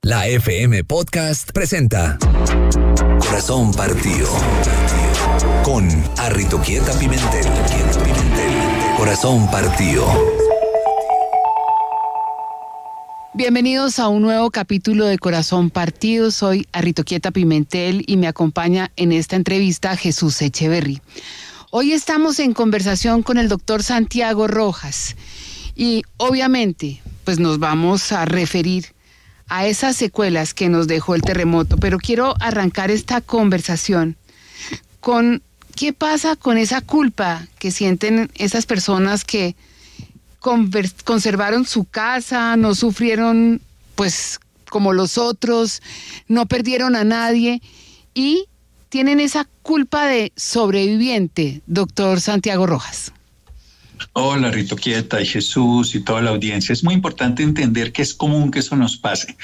La FM Podcast presenta Corazón Partido con Arritoquieta Pimentel. Corazón Partido. Bienvenidos a un nuevo capítulo de Corazón Partido. Soy Arritoquieta Pimentel y me acompaña en esta entrevista Jesús Echeverry. Hoy estamos en conversación con el doctor Santiago Rojas y obviamente pues nos vamos a referir a esas secuelas que nos dejó el terremoto, pero quiero arrancar esta conversación con qué pasa con esa culpa que sienten esas personas que conservaron su casa, no sufrieron pues como los otros, no perdieron a nadie y tienen esa culpa de sobreviviente, doctor Santiago Rojas. Hola, Arritoquieta y Jesús y toda la audiencia. Es muy importante entender que es común que eso nos pase.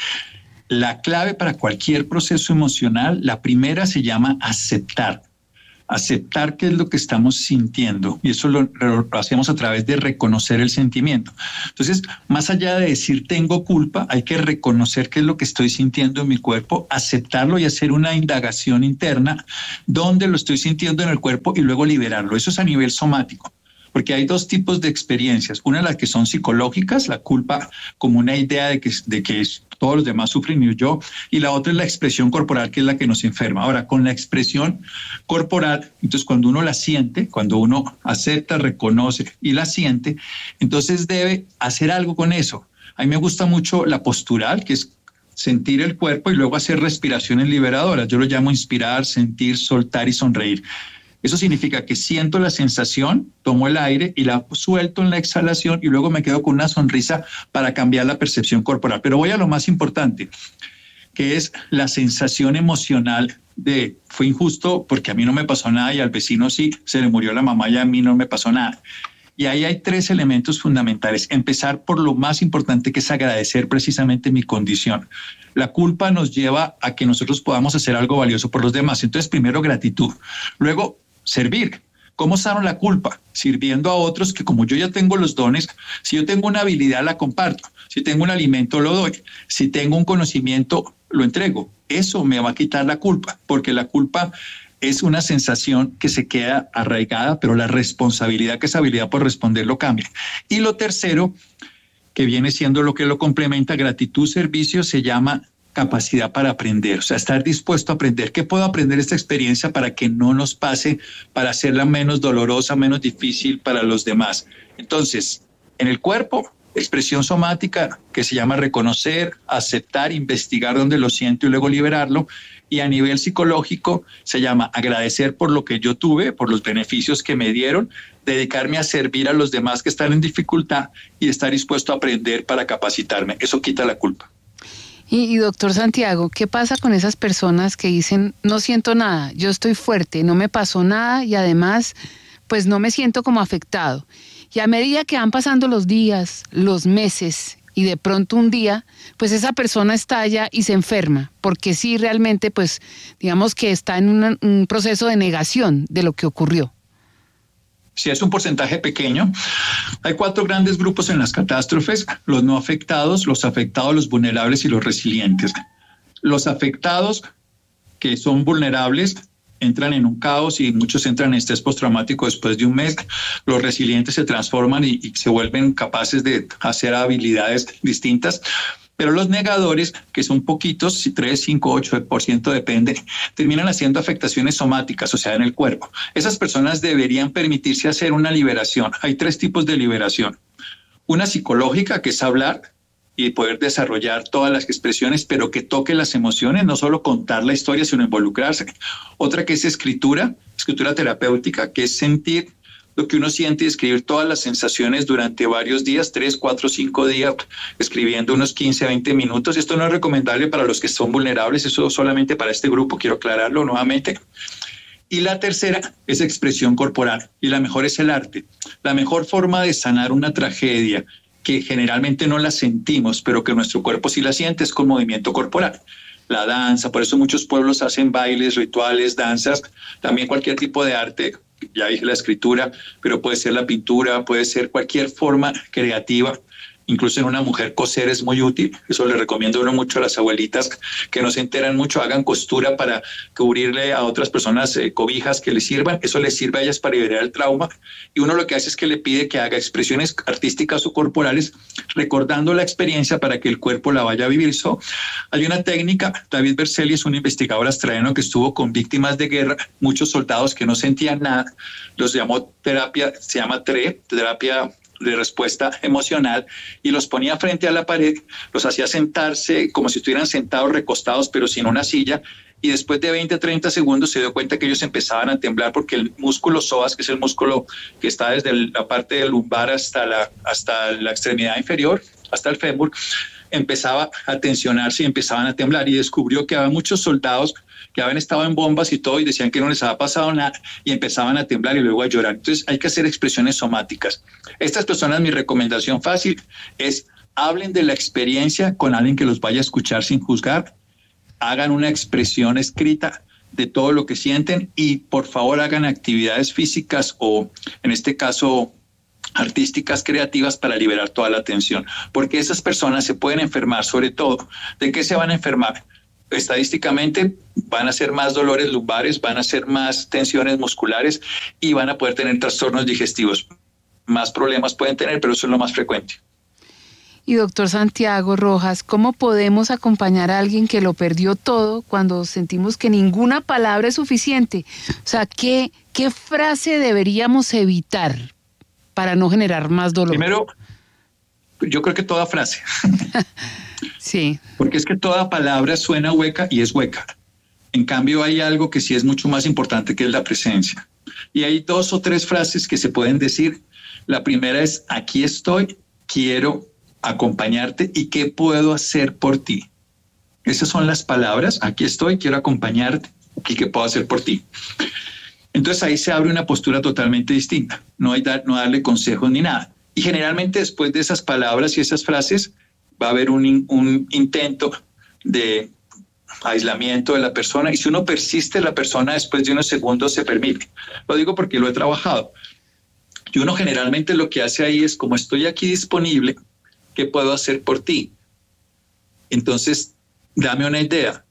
La clave para cualquier proceso emocional, la primera se llama aceptar. Aceptar qué es lo que estamos sintiendo, y eso lo hacemos a través de reconocer el sentimiento. Entonces, más allá de decir tengo culpa, hay que reconocer qué es lo que estoy sintiendo en mi cuerpo, aceptarlo y hacer una indagación interna dónde lo estoy sintiendo en el cuerpo y luego liberarlo. Eso es a nivel somático. Porque hay dos tipos de experiencias. Una, las que son psicológicas, la culpa como una idea de que todos los demás sufren y yo. Y la otra es la expresión corporal, que es la que nos enferma. Ahora, con la expresión corporal, entonces cuando uno la siente, cuando uno acepta, reconoce y la siente, entonces debe hacer algo con eso. A mí me gusta mucho la postural, que es sentir el cuerpo y luego hacer respiraciones liberadoras. Yo lo llamo inspirar, sentir, soltar y sonreír. Eso significa que siento la sensación, tomo el aire y la suelto en la exhalación y luego me quedo con una sonrisa para cambiar la percepción corporal. Pero voy a lo más importante, que es la sensación emocional de fue injusto porque a mí no me pasó nada y al vecino sí, se le murió la mamá y a mí no me pasó nada. Y ahí hay tres elementos fundamentales. Empezar por lo más importante, que es agradecer precisamente mi condición. La culpa nos lleva a que nosotros podamos hacer algo valioso por los demás. Entonces, primero, gratitud. Luego, servir. ¿Cómo sano la culpa? Sirviendo a otros que como yo ya tengo los dones, si yo tengo una habilidad, la comparto. Si tengo un alimento, lo doy. Si tengo un conocimiento, lo entrego. Eso me va a quitar la culpa, porque la culpa es una sensación que se queda arraigada, pero la responsabilidad, que es habilidad por responder, lo cambia. Y lo tercero, que viene siendo lo que lo complementa, gratitud, servicio, se llama capacidad para aprender, o sea, estar dispuesto a aprender. ¿Qué puedo aprender de esta experiencia para que no nos pase, para hacerla menos dolorosa, menos difícil para los demás? Entonces, en el cuerpo, expresión somática, que se llama reconocer, aceptar, investigar dónde lo siento y luego liberarlo. Y a nivel psicológico se llama agradecer por lo que yo tuve, por los beneficios que me dieron, dedicarme a servir a los demás que están en dificultad y estar dispuesto a aprender para capacitarme. Eso quita la culpa. Y doctor Santiago, ¿qué pasa con esas personas que dicen no siento nada, yo estoy fuerte, no me pasó nada y además pues no me siento como afectado? Y a medida que van pasando los días, los meses y de pronto un día, pues esa persona estalla y se enferma, porque sí realmente pues digamos que está en un proceso de negación de lo que ocurrió. Si es un porcentaje pequeño, hay 4 grandes grupos en las catástrofes: los no afectados, los afectados, los vulnerables y los resilientes. Los afectados, que son vulnerables, entran en un caos y muchos entran en estrés postraumático después de un mes. Los resilientes se transforman y se vuelven capaces de hacer habilidades distintas. Pero los negadores, que son poquitos, si 3, 5, 8% depende, terminan haciendo afectaciones somáticas, o sea, en el cuerpo. Esas personas deberían permitirse hacer una liberación. Hay 3 tipos de liberación. Una psicológica, que es hablar y poder desarrollar todas las expresiones, pero que toque las emociones, no solo contar la historia, sino involucrarse. Otra que es escritura terapéutica, que es sentir lo que uno siente y escribir todas las sensaciones durante varios días, 3, 4, 5 días, escribiendo unos 15 a 20 minutos. Esto no es recomendable para los que son vulnerables, eso solamente para este grupo, quiero aclararlo nuevamente. Y la tercera es expresión corporal, y la mejor es el arte. La mejor forma de sanar una tragedia, que generalmente no la sentimos, pero que nuestro cuerpo sí la siente, es con movimiento corporal. La danza, por eso muchos pueblos hacen bailes, rituales, danzas, también cualquier tipo de arte. Ya dije la escritura, pero puede ser la pintura, puede ser cualquier forma creativa. Incluso en una mujer coser es muy útil. Eso le recomiendo uno mucho a las abuelitas que no se enteran mucho, hagan costura para cubrirle a otras personas cobijas que les sirvan. Eso les sirve a ellas para liberar el trauma. Y uno lo que hace es que le pide que haga expresiones artísticas o corporales recordando la experiencia para que el cuerpo la vaya a vivir. Hay una técnica, David Berceli es un investigador australiano que estuvo con víctimas de guerra, muchos soldados que no sentían nada, los llamó terapia, se llama TRE, terapia de respuesta emocional, y los ponía frente a la pared, los hacía sentarse como si estuvieran sentados recostados pero sin una silla, y después de 20-30 segundos se dio cuenta que ellos empezaban a temblar porque el músculo psoas, que es el músculo que está desde la parte del lumbar hasta la extremidad inferior, hasta el fémur, empezaba a tensionarse y empezaban a temblar, y descubrió que había muchos soldados que habían estado en bombas y todo y decían que no les había pasado nada y empezaban a temblar y luego a llorar. Entonces hay que hacer expresiones somáticas. Estas personas, mi recomendación fácil es hablen de la experiencia con alguien que los vaya a escuchar sin juzgar, hagan una expresión escrita de todo lo que sienten y por favor hagan actividades físicas o en este caso artísticas, creativas para liberar toda la tensión, porque esas personas se pueden enfermar, sobre todo, ¿de qué se van a enfermar? Estadísticamente van a ser más dolores lumbares, van a ser más tensiones musculares y van a poder tener trastornos digestivos. Más problemas pueden tener, pero eso es lo más frecuente. Y doctor Santiago Rojas, ¿cómo podemos acompañar a alguien que lo perdió todo cuando sentimos que ninguna palabra es suficiente? O sea, ¿qué frase deberíamos evitar para no generar más dolor? Primero, yo creo que toda frase. Sí. Porque es que toda palabra suena hueca y es hueca. En cambio, hay algo que sí es mucho más importante, que es la presencia. Y hay 2 o 3 frases que se pueden decir. La primera es, aquí estoy, quiero acompañarte y qué puedo hacer por ti. Esas son las palabras, aquí estoy, quiero acompañarte y qué puedo hacer por ti. Entonces ahí se abre una postura totalmente distinta. No darle consejos ni nada. Y generalmente después de esas palabras y esas frases va a haber un intento de aislamiento de la persona, y si uno persiste, la persona después de unos segundos se permite. Lo digo porque lo he trabajado. Y uno generalmente lo que hace ahí es, como estoy aquí disponible, ¿qué puedo hacer por ti? Entonces, dame una idea.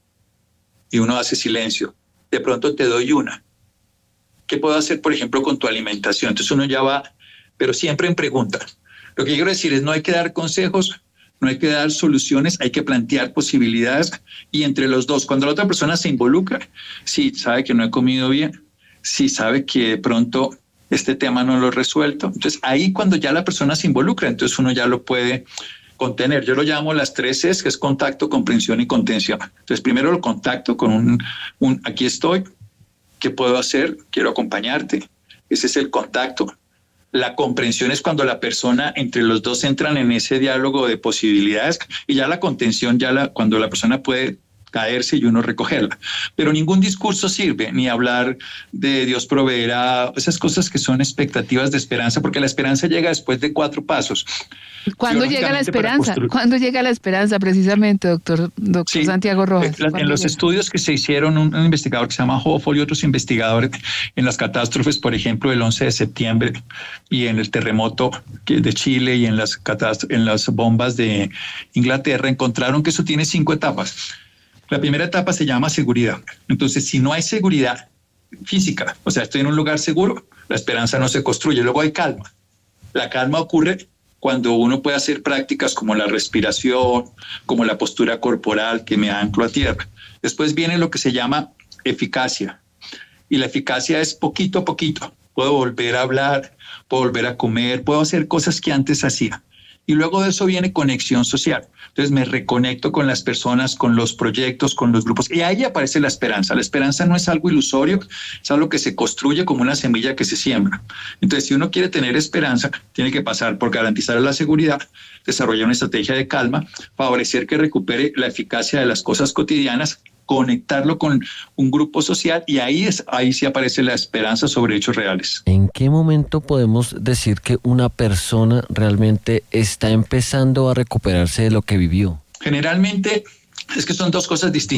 Y uno hace silencio. De pronto te doy una. ¿Qué puedo hacer, por ejemplo, con tu alimentación? Entonces uno ya va, pero siempre en preguntas. Lo que quiero decir es, no hay que dar consejos, no hay que dar soluciones, hay que plantear posibilidades, y entre los dos, cuando la otra persona se involucra, sí, sabe que no he comido bien, sí sabe que de pronto este tema no lo he resuelto. Entonces ahí cuando ya la persona se involucra, entonces uno ya lo puede contener. Yo lo llamo las 3 Cs, que es contacto, comprensión y contención. Entonces primero lo contacto con un aquí estoy, ¿qué puedo hacer? Quiero acompañarte. Ese es el contacto. La comprensión es cuando la persona, entre los dos entran en ese diálogo de posibilidades, y ya la contención, cuando la persona puede caerse y uno recogerla. Pero ningún discurso sirve, ni hablar de Dios proveerá, esas cosas que son expectativas de esperanza, porque la esperanza llega después de 4 pasos. ¿Cuándo llega la esperanza? ¿Cuándo llega la esperanza precisamente, doctor sí, Santiago Rojas? En los estudios que se hicieron, un investigador que se llama Hoffel y otros investigadores en las catástrofes, por ejemplo, el 11 de septiembre y en el terremoto de Chile y en las bombas de Inglaterra, encontraron que eso tiene 5 etapas. La primera etapa se llama seguridad. Entonces, si no hay seguridad física, o sea, estoy en un lugar seguro, la esperanza no se construye. Luego hay calma. La calma ocurre cuando uno puede hacer prácticas como la respiración, como la postura corporal, que me anclo a tierra. Después viene lo que se llama eficacia. Y la eficacia es poquito a poquito. Puedo volver a hablar, puedo volver a comer, puedo hacer cosas que antes hacía. Y luego de eso viene conexión social. Entonces me reconecto con las personas, con los proyectos, con los grupos. Y ahí aparece la esperanza. La esperanza no es algo ilusorio, es algo que se construye como una semilla que se siembra. Entonces, si uno quiere tener esperanza, tiene que pasar por garantizar la seguridad, desarrollar una estrategia de calma, favorecer que recupere la eficacia de las cosas cotidianas, conectarlo con un grupo social, y ahí sí aparece la esperanza sobre hechos reales. ¿En qué momento podemos decir que una persona realmente está empezando a recuperarse de lo que vivió? Generalmente es que son 2 cosas distintas.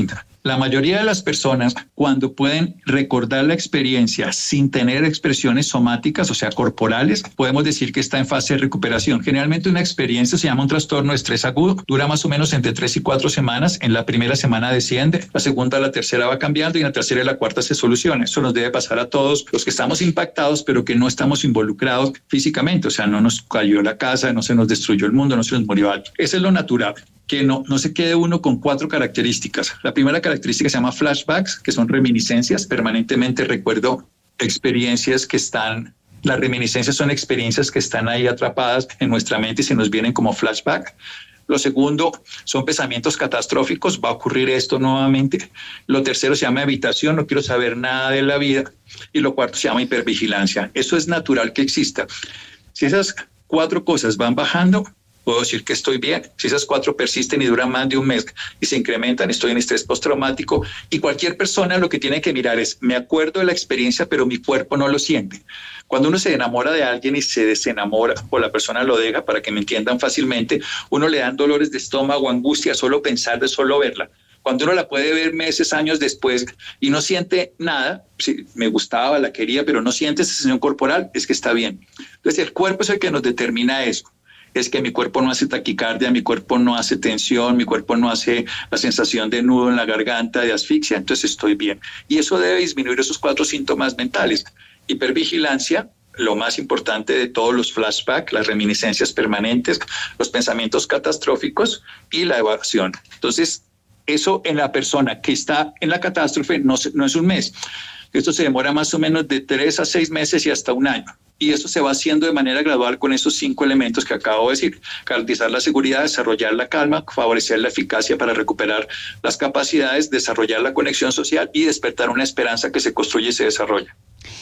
La mayoría de las personas, cuando pueden recordar la experiencia sin tener expresiones somáticas, o sea, corporales, podemos decir que está en fase de recuperación. Generalmente una experiencia se llama un trastorno de estrés agudo, dura más o menos entre 3 y 4 semanas. En la primera semana desciende, la segunda, la tercera va cambiando y en la tercera y la cuarta se soluciona. Eso nos debe pasar a todos los que estamos impactados, pero que no estamos involucrados físicamente. O sea, no nos cayó la casa, no se nos destruyó el mundo, no se nos murió algo. Eso es lo natural. Que no se quede uno con 4 características. La primera característica se llama flashbacks, que son reminiscencias. Permanentemente recuerdo experiencias que están... Las reminiscencias son experiencias que están ahí atrapadas en nuestra mente y se nos vienen como flashback. Lo segundo son pensamientos catastróficos, va a ocurrir esto nuevamente. Lo tercero se llama evitación, no quiero saber nada de la vida. Y lo cuarto se llama hipervigilancia. Eso es natural que exista. Si esas 4 cosas van bajando, puedo decir que estoy bien. Si esas 4 persisten y duran más de un mes y se incrementan, estoy en estrés postraumático. Y cualquier persona lo que tiene que mirar es, me acuerdo de la experiencia, pero mi cuerpo no lo siente. Cuando uno se enamora de alguien y se desenamora o la persona lo deja, para que me entiendan fácilmente, uno le dan dolores de estómago, angustia, solo pensar de solo verla. Cuando uno la puede ver meses, años después y no siente nada, sí, me gustaba, la quería, pero no siente esa sensación corporal, es que está bien. Entonces el cuerpo es el que nos determina eso. Es que mi cuerpo no hace taquicardia, mi cuerpo no hace tensión, mi cuerpo no hace la sensación de nudo en la garganta, de asfixia, entonces estoy bien. Y eso debe disminuir esos 4 síntomas mentales. Hipervigilancia, lo más importante de todos los flashbacks, las reminiscencias permanentes, los pensamientos catastróficos y la evasión. Entonces, eso en la persona que está en la catástrofe no es un mes. Esto se demora más o menos de 3 a 6 meses y hasta un año. Y eso se va haciendo de manera gradual con esos 5 elementos que acabo de decir. Garantizar la seguridad, desarrollar la calma, favorecer la eficacia para recuperar las capacidades, desarrollar la conexión social y despertar una esperanza que se construye y se desarrolla.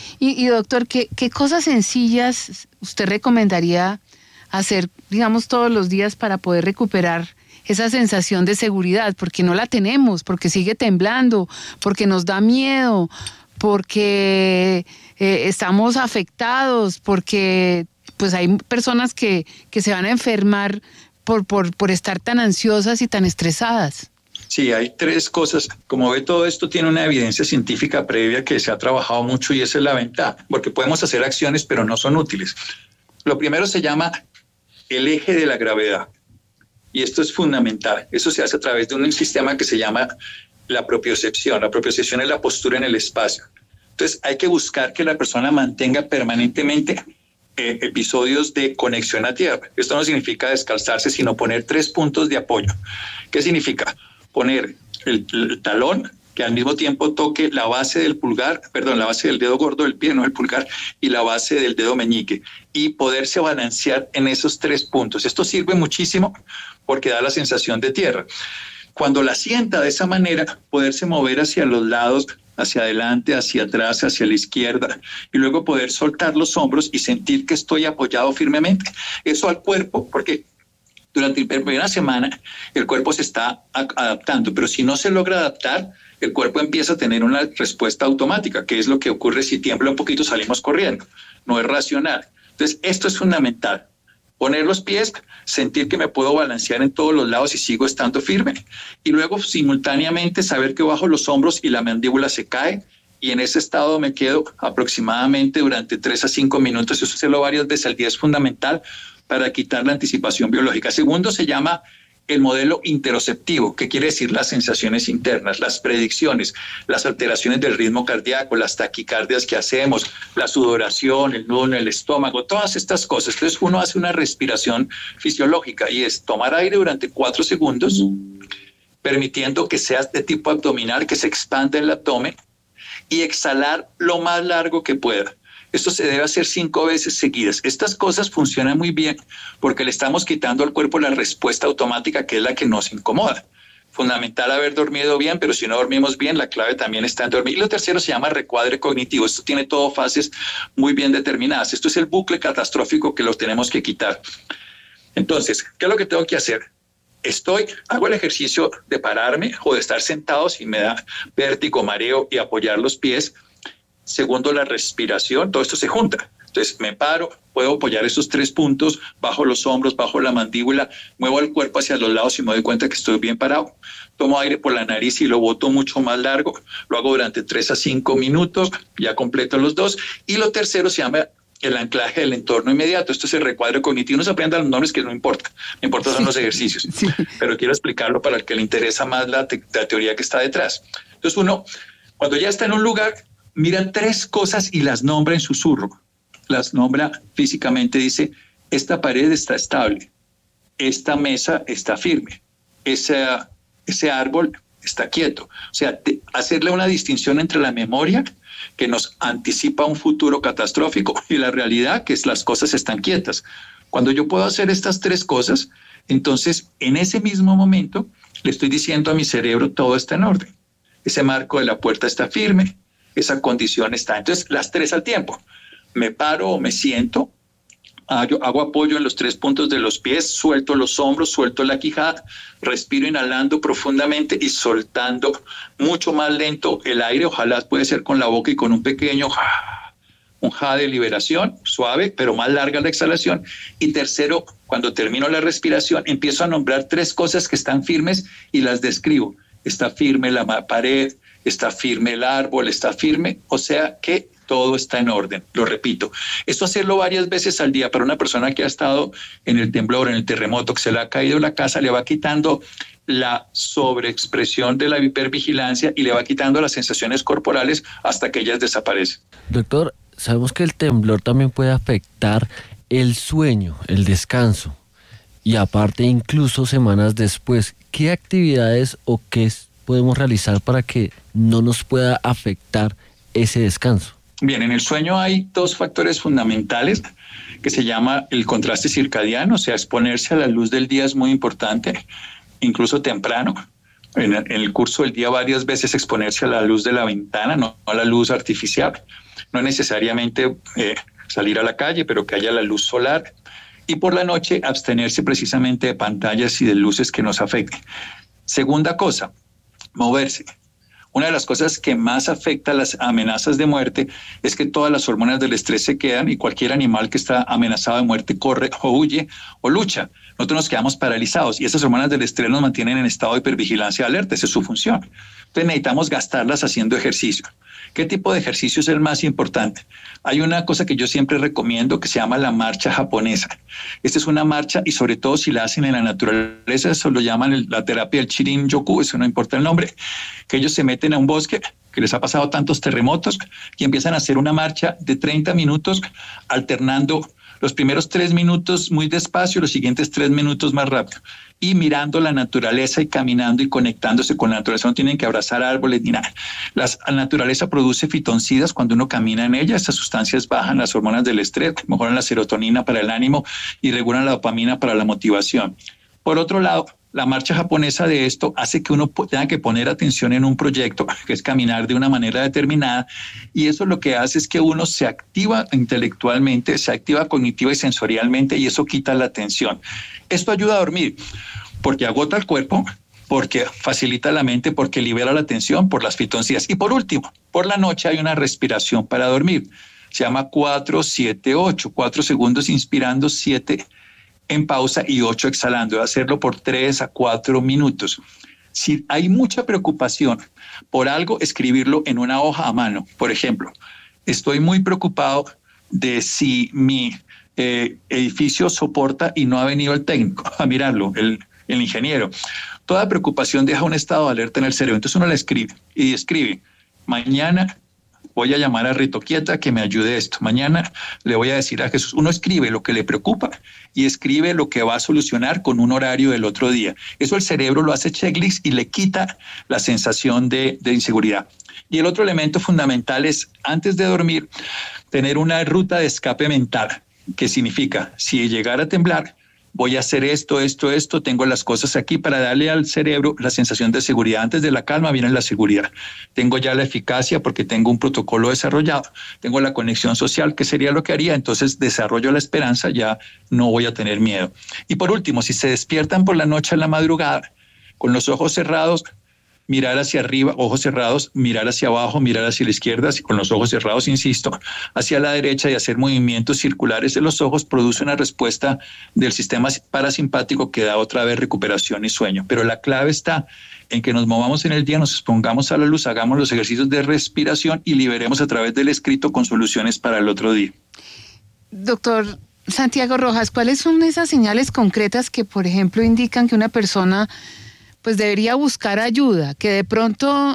Y doctor, ¿qué cosas sencillas usted recomendaría hacer, digamos, todos los días para poder recuperar esa sensación de seguridad? Porque no la tenemos, porque sigue temblando, porque nos da miedo, porque estamos afectados, porque pues hay personas que se van a enfermar por estar tan ansiosas y tan estresadas. Sí, hay 3 cosas. Como ve, todo esto tiene una evidencia científica previa que se ha trabajado mucho y esa es la ventaja, porque podemos hacer acciones pero no son útiles. Lo primero se llama el eje de la gravedad y esto es fundamental. Eso se hace a través de un sistema que se llama la propiocepción. La propiocepción es la postura en el espacio. Entonces hay que buscar que la persona mantenga permanentemente episodios de conexión a tierra. Esto no significa descalzarse, sino poner 3 puntos de apoyo. ¿Qué significa? Poner el talón que al mismo tiempo toque la base del pulgar, la base del dedo gordo del pie, no el pulgar, y la base del dedo meñique, y poderse balancear en esos 3 puntos. Esto sirve muchísimo porque da la sensación de tierra. Cuando la sienta de esa manera, poderse mover hacia los lados, hacia adelante, hacia atrás, hacia la izquierda, y luego poder soltar los hombros y sentir que estoy apoyado firmemente. Eso al cuerpo, porque durante la primera semana el cuerpo se está adaptando, pero si no se logra adaptar, el cuerpo empieza a tener una respuesta automática, que es lo que ocurre si tiembla un poquito, salimos corriendo. No es racional. Entonces, esto es fundamental. Poner los pies, sentir que me puedo balancear en todos los lados y sigo estando firme. Y luego, simultáneamente, saber que bajo los hombros y la mandíbula se cae. Y en ese estado me quedo aproximadamente durante 3 a 5 minutos. Eso hacerlo varias veces al día es fundamental para quitar la anticipación biológica. Segundo, se llama el modelo interoceptivo, que quiere decir las sensaciones internas, las predicciones, las alteraciones del ritmo cardíaco, las taquicardias que hacemos, la sudoración, el nudo en el estómago, todas estas cosas. Entonces uno hace una respiración fisiológica y es tomar aire durante 4 segundos, permitiendo que sea de tipo abdominal, que se expanda el abdomen y exhalar lo más largo que pueda. Esto se debe hacer 5 veces seguidas. Estas cosas funcionan muy bien porque le estamos quitando al cuerpo la respuesta automática, que es la que nos incomoda. Fundamental haber dormido bien, pero si no dormimos bien, la clave también está en dormir. Y lo tercero se llama recuadre cognitivo. Esto tiene todo fases muy bien determinadas. Esto es el bucle catastrófico que lo tenemos que quitar. Entonces, ¿qué es lo que tengo que hacer? Hago el ejercicio de pararme o de estar sentado si me da vértigo, mareo y apoyar los pies. Segundo, la respiración, todo esto se junta. Entonces me paro, puedo apoyar esos 3 puntos, bajo los hombros, bajo la mandíbula, muevo el cuerpo hacia los lados y me doy cuenta que estoy bien parado. Tomo aire por la nariz y lo boto mucho más largo. Lo hago durante 3 a 5 minutos, ya completo los 2. Y lo tercero se llama el anclaje del entorno inmediato. Esto es el recuadro cognitivo. No se aprendan los nombres, que no importa. Me importan son los ejercicios. Sí. Pero quiero explicarlo para el que le interesa más la teoría que está detrás. Entonces uno, cuando ya está en un lugar, mira 3 cosas y las nombra en susurro. Las nombra físicamente, dice, esta pared está estable, esta mesa está firme, ese árbol está quieto. O sea, hacerle una distinción entre la memoria, que nos anticipa un futuro catastrófico, y la realidad, que es las cosas están quietas. Cuando yo puedo hacer estas 3 cosas, entonces en ese mismo momento le estoy diciendo a mi cerebro, todo está en orden. Ese marco de la puerta está firme, esa condición está. Entonces, las 3 al tiempo. Me paro o me siento, hago apoyo en los 3 puntos de los pies, suelto los hombros, suelto la quijada, respiro inhalando profundamente y soltando mucho más lento el aire. Ojalá puede ser con la boca y con un pequeño un ja de liberación, suave, pero más larga la exhalación. Y tercero, cuando termino la respiración, empiezo a nombrar 3 cosas que están firmes y las describo. Está firme la pared, está firme el árbol, está firme, o sea que todo está en orden. Lo repito, esto hacerlo varias veces al día para una persona que ha estado en el temblor, en el terremoto, que se le ha caído la casa, le va quitando la sobreexpresión de la hipervigilancia y le va quitando las sensaciones corporales hasta que ellas desaparecen. Doctor, sabemos que el temblor también puede afectar el sueño, el descanso, y aparte incluso semanas después. ¿Qué actividades o qué podemos realizar para que no nos pueda afectar ese descanso? Bien, en el sueño hay 2 factores fundamentales que se llama el contraste circadiano, o sea, exponerse a la luz del día es muy importante, incluso temprano. En el curso del día varias veces exponerse a la luz de la ventana, no a la luz artificial, no necesariamente salir a la calle, pero que haya la luz solar. Y por la noche abstenerse precisamente de pantallas y de luces que nos afecten. Segunda cosa, moverse. Una de las cosas que más afecta a las amenazas de muerte es que todas las hormonas del estrés se quedan y cualquier animal que está amenazado de muerte corre o huye o lucha. Nosotros nos quedamos paralizados y esas hormonas del estrés nos mantienen en estado de hipervigilancia alerta. Esa es su función. Entonces necesitamos gastarlas haciendo ejercicio. ¿Qué tipo de ejercicio es el más importante? Hay una cosa que yo siempre recomiendo que se llama la marcha japonesa. Esta es una marcha y sobre todo si la hacen en la naturaleza, eso lo llaman la terapia del Shirin-yoku, eso no importa el nombre, que ellos se meten a un bosque que les ha pasado tantos terremotos y empiezan a hacer una marcha de 30 minutos alternando los primeros 3 minutos muy despacio, los siguientes 3 minutos más rápido. Y mirando la naturaleza y caminando y conectándose con la naturaleza. No tienen que abrazar árboles ni nada. La naturaleza produce fitoncidas cuando uno camina en ella. Estas sustancias bajan las hormonas del estrés, mejoran la serotonina para el ánimo y regulan la dopamina para la motivación. Por otro lado, la marcha japonesa de esto hace que uno tenga que poner atención en un proyecto, que es caminar de una manera determinada, y eso lo que hace es que uno se activa intelectualmente, se activa cognitiva y sensorialmente, y eso quita la tensión. Esto ayuda a dormir, porque agota el cuerpo, porque facilita la mente, porque libera la tensión por las fitoncidas. Y por último, por la noche hay una respiración para dormir. Se llama 4-7-8, 4 segundos inspirando, 7 en pausa y 8 exhalando. Debe hacerlo por 3 a 4 minutos. Si hay mucha preocupación por algo, escribirlo en una hoja a mano. Por ejemplo, estoy muy preocupado de si mi edificio soporta y no ha venido el técnico a mirarlo, el ingeniero. Toda preocupación deja un estado de alerta en el cerebro. Entonces uno la escribe y escribe: mañana voy a llamar a Rito Quieta que me ayude esto. Mañana le voy a decir a Jesús. Uno escribe lo que le preocupa y escribe lo que va a solucionar con un horario del otro día. Eso el cerebro lo hace checklist y le quita la sensación de inseguridad. Y el otro elemento fundamental es, antes de dormir, tener una ruta de escape mental, que significa, si llegara a temblar, voy a hacer esto, tengo las cosas aquí para darle al cerebro la sensación de seguridad. Antes de la calma viene la seguridad. Tengo ya la eficacia porque tengo un protocolo desarrollado. Tengo la conexión social, que sería lo que haría. Entonces desarrollo la esperanza, ya no voy a tener miedo. Y por último, si se despiertan por la noche a la madrugada, con los ojos cerrados, mirar hacia arriba, ojos cerrados, mirar hacia abajo, mirar hacia la izquierda, con los ojos cerrados, insisto, hacia la derecha y hacer movimientos circulares de los ojos produce una respuesta del sistema parasimpático que da otra vez recuperación y sueño. Pero la clave está en que nos movamos en el día, nos expongamos a la luz, hagamos los ejercicios de respiración y liberemos a través del escrito con soluciones para el otro día. Doctor Santiago Rojas, ¿cuáles son esas señales concretas que, por ejemplo, indican que una persona pues debería buscar ayuda, que de pronto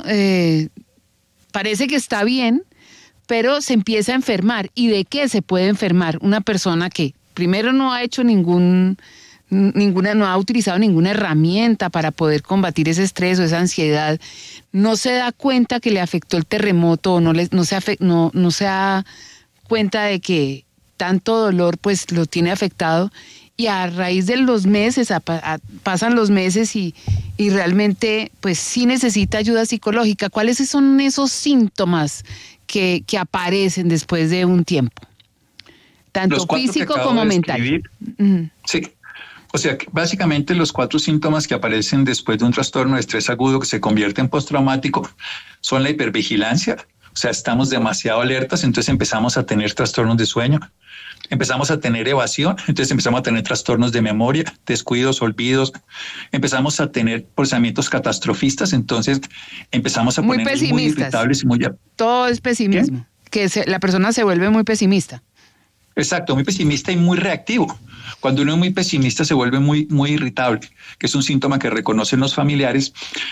parece que está bien, pero se empieza a enfermar? ¿Y de qué se puede enfermar una persona que primero no ha hecho no ha utilizado ninguna herramienta para poder combatir ese estrés o esa ansiedad, no se da cuenta que le afectó el terremoto o no se da cuenta de que tanto dolor pues lo tiene afectado, y a raíz de los meses, pasan los meses y realmente pues sí necesita ayuda psicológica? ¿Cuáles son esos síntomas que aparecen después de un tiempo? Tanto físico como mental. Sí. O sea, básicamente los 4 síntomas que aparecen después de un trastorno de estrés agudo que se convierte en postraumático son la hipervigilancia. O sea, estamos demasiado alertas, entonces empezamos a tener trastornos de sueño. Empezamos a tener evasión, entonces empezamos a tener trastornos de memoria, descuidos, olvidos. Empezamos a tener pensamientos catastrofistas, entonces empezamos a ponernos muy irritables y muy... Todo es pesimismo, que la persona se vuelve muy pesimista. Exacto, muy pesimista y muy reactivo. Cuando uno es muy pesimista se vuelve muy, muy irritable, que es un síntoma que reconocen los familiares.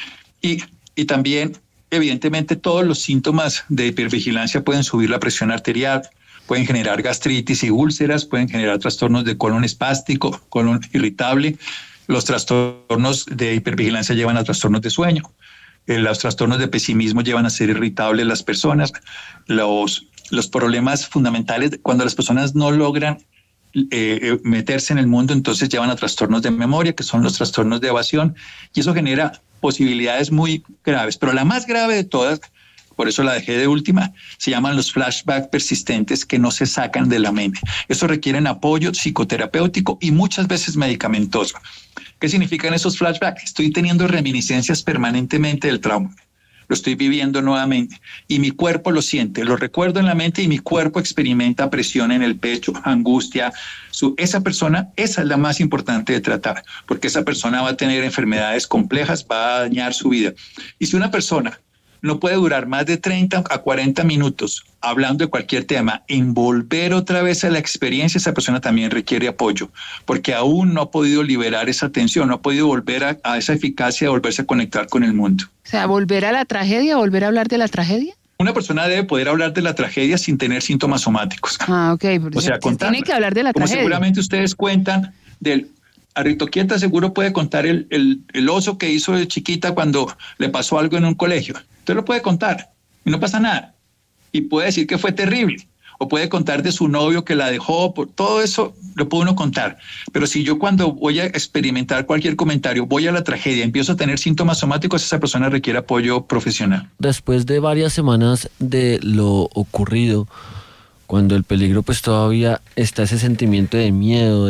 Y también, evidentemente, todos los síntomas de hipervigilancia pueden subir la presión arterial, pueden generar gastritis y úlceras, pueden generar trastornos de colon espástico, colon irritable. Los trastornos de hipervigilancia llevan a trastornos de sueño. Los trastornos de pesimismo llevan a ser irritables las personas. Los problemas fundamentales, cuando las personas no logran meterse en el mundo, entonces llevan a trastornos de memoria, que son los trastornos de evasión, y eso genera posibilidades muy graves. Pero la más grave de todas, por eso la dejé de última, se llaman los flashbacks persistentes que no se sacan de la mente. Eso requieren apoyo psicoterapéutico y muchas veces medicamentoso. ¿Qué significan esos flashbacks? Estoy teniendo reminiscencias permanentemente del trauma. Lo estoy viviendo nuevamente y mi cuerpo lo siente, lo recuerdo en la mente y mi cuerpo experimenta presión en el pecho, angustia. Esa persona, esa es la más importante de tratar, porque esa persona va a tener enfermedades complejas, va a dañar su vida. Y si una persona no puede durar más de 30 a 40 minutos hablando de cualquier tema, en volver otra vez a la experiencia, esa persona también requiere apoyo, porque aún no ha podido liberar esa tensión, no ha podido volver a esa eficacia de volverse a conectar con el mundo. O sea, volver a la tragedia, volver a hablar de la tragedia. Una persona debe poder hablar de la tragedia sin tener síntomas somáticos. Ok. O sea, tiene que hablar de la tragedia. Como seguramente ustedes cuentan del... Arito Quieta seguro puede contar el oso que hizo de chiquita cuando le pasó algo en un colegio. Usted lo puede contar y no pasa nada. Y puede decir que fue terrible. O puede contar de su novio que la dejó. Todo eso lo puede uno contar. Pero si yo cuando voy a experimentar cualquier comentario, voy a la tragedia, empiezo a tener síntomas somáticos, esa persona requiere apoyo profesional. Después de varias semanas de lo ocurrido, cuando el peligro pues todavía está ese sentimiento de miedo,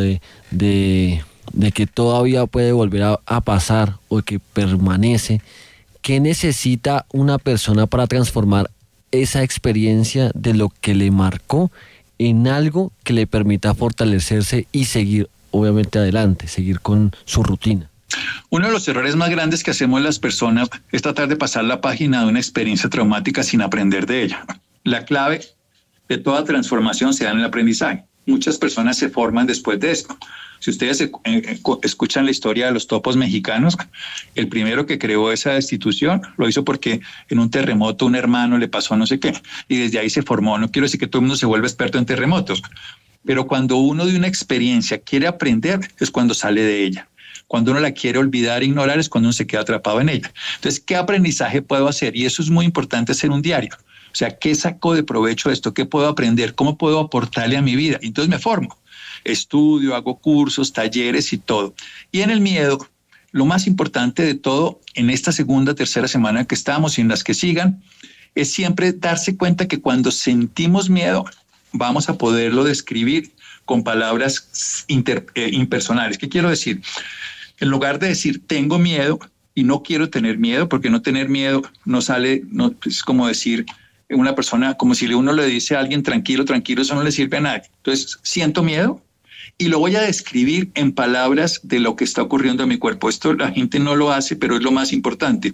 de que todavía puede volver a pasar o que permanece, ¿qué necesita una persona para transformar esa experiencia de lo que le marcó en algo que le permita fortalecerse y seguir obviamente adelante, seguir con su rutina? Uno de los errores más grandes que hacemos las personas es tratar de pasar la página de una experiencia traumática sin aprender de ella. La clave de toda transformación se da en el aprendizaje. Muchas personas se forman después de esto. Si ustedes escuchan la historia de los topos mexicanos, el primero que creó esa institución lo hizo porque en un terremoto un hermano le pasó no sé qué y desde ahí se formó. No quiero decir que todo el mundo se vuelva experto en terremotos, pero cuando uno de una experiencia quiere aprender es cuando sale de ella. Cuando uno la quiere olvidar, ignorar, es cuando uno se queda atrapado en ella. Entonces, ¿qué aprendizaje puedo hacer? Y eso es muy importante hacer un diario. O sea, ¿qué saco de provecho de esto? ¿Qué puedo aprender? ¿Cómo puedo aportarle a mi vida? Y entonces me formo. Estudio, hago cursos, talleres y todo. Y en el miedo, lo más importante de todo en esta segunda, tercera semana que estamos y en las que sigan, es siempre darse cuenta que cuando sentimos miedo, vamos a poderlo describir con palabras impersonales. ¿Qué quiero decir? En lugar de decir tengo miedo, y no quiero tener miedo, porque no tener miedo no sale, no, es como decir una persona, como si uno le dice a alguien tranquilo, tranquilo, eso no le sirve a nadie. Entonces, siento miedo y lo voy a describir en palabras de lo que está ocurriendo en mi cuerpo. Esto la gente no lo hace, pero es lo más importante.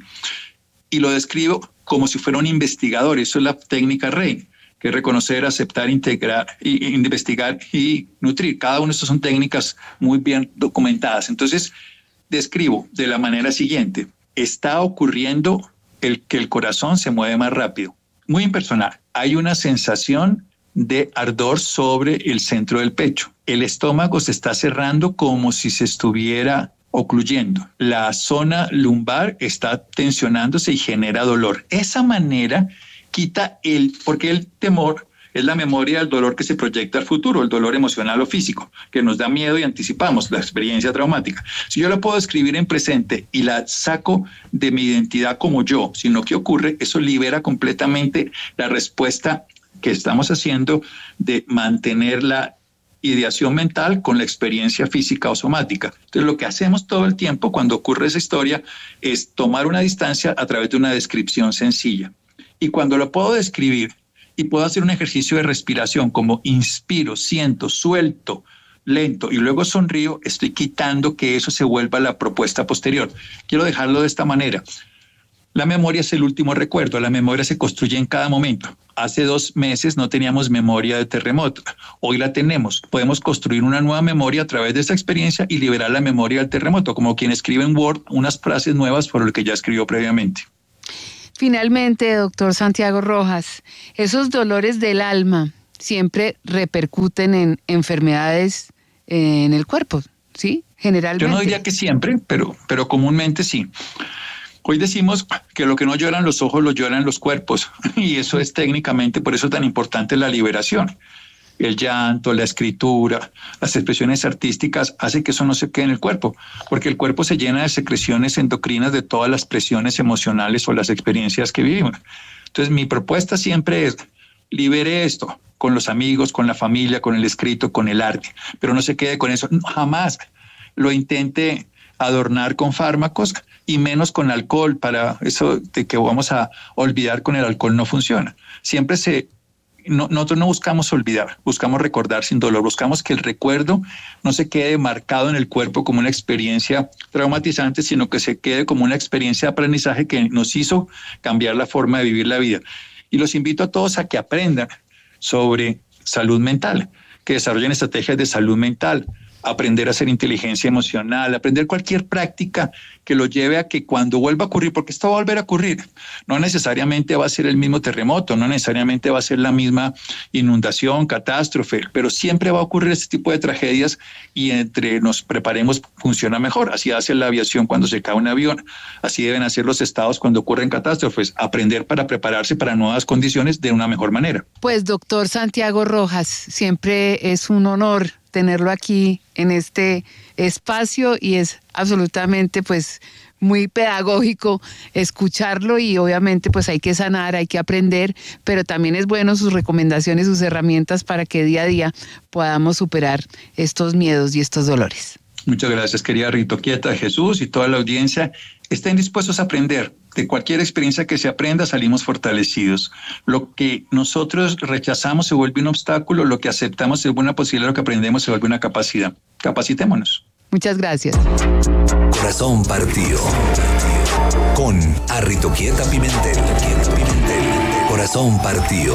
Y lo describo como si fuera un investigador. Eso es la técnica RAIN, que es reconocer, aceptar, integrar, investigar y nutrir. Cada una de estas son técnicas muy bien documentadas. Entonces, describo de la manera siguiente. Está ocurriendo que el corazón se mueve más rápido. Muy impersonal. Hay una sensación de ardor sobre el centro del pecho. El estómago se está cerrando como si se estuviera ocluyendo. La zona lumbar está tensionándose y genera dolor. Esa manera quita porque el temor es la memoria del dolor que se proyecta al futuro, el dolor emocional o físico, que nos da miedo y anticipamos la experiencia traumática. Si yo la puedo escribir en presente y la saco de mi identidad como yo, sino que ocurre, eso libera completamente la respuesta que estamos haciendo de mantener la ideación mental con la experiencia física o somática. Entonces, lo que hacemos todo el tiempo cuando ocurre esa historia es tomar una distancia a través de una descripción sencilla. Y cuando lo puedo describir y puedo hacer un ejercicio de respiración como inspiro, siento, suelto, lento y luego sonrío, estoy quitando que eso se vuelva la propuesta posterior. Quiero dejarlo de esta manera. La memoria es el último recuerdo. La memoria se construye en cada momento. Hace 2 meses no teníamos memoria de terremoto. Hoy la tenemos. Podemos construir una nueva memoria a través de esa experiencia y liberar la memoria del terremoto, como quien escribe en Word unas frases nuevas por lo que ya escribió previamente. Finalmente, doctor Santiago Rojas, esos dolores del alma siempre repercuten en enfermedades en el cuerpo, ¿sí? Generalmente. Yo no diría que siempre, pero comúnmente sí. Hoy decimos que lo que no lloran los ojos, lo lloran los cuerpos. Y eso es técnicamente, por eso es tan importante la liberación. El llanto, la escritura, las expresiones artísticas, hace que eso no se quede en el cuerpo, porque el cuerpo se llena de secreciones endocrinas de todas las presiones emocionales o las experiencias que vivimos. Entonces, mi propuesta siempre es, libere esto con los amigos, con la familia, con el escrito, con el arte, pero no se quede con eso. Jamás lo intente adornar con fármacos y menos con alcohol. Para eso de que vamos a olvidar con el alcohol no funciona. Siempre nosotros no buscamos olvidar, buscamos recordar sin dolor, buscamos que el recuerdo no se quede marcado en el cuerpo como una experiencia traumatizante, sino que se quede como una experiencia de aprendizaje que nos hizo cambiar la forma de vivir la vida. Y los invito a todos a que aprendan sobre salud mental, que desarrollen estrategias de salud mental, aprender a hacer inteligencia emocional, aprender cualquier práctica que lo lleve a que cuando vuelva a ocurrir, porque esto va a volver a ocurrir, no necesariamente va a ser el mismo terremoto, no necesariamente va a ser la misma inundación, catástrofe, pero siempre va a ocurrir este tipo de tragedias y entre nos preparemos funciona mejor. Así hace la aviación cuando se cae un avión, así deben hacer los estados cuando ocurren catástrofes, aprender para prepararse para nuevas condiciones de una mejor manera. Pues doctor Santiago Rojas, siempre es un honor tenerlo aquí en este espacio y es absolutamente pues muy pedagógico escucharlo y obviamente pues hay que sanar, hay que aprender, pero también es bueno sus recomendaciones, sus herramientas para que día a día podamos superar estos miedos y estos dolores. Muchas gracias, querida Rito Quieta, Jesús y toda la audiencia. Estén dispuestos a aprender. De cualquier experiencia que se aprenda salimos fortalecidos. Lo que nosotros rechazamos se vuelve un obstáculo, lo que aceptamos es una posibilidad, lo que aprendemos se vuelve una capacidad. Capacitémonos. Muchas gracias. Corazón partido. Con Rito Quieta Pimentel. Corazón partido.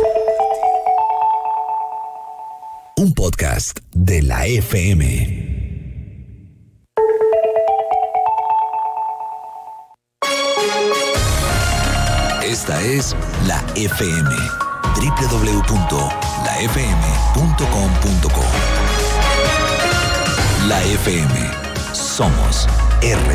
Un podcast de la FM. Esta es la FM, www.lafm.com.co. La FM, somos R.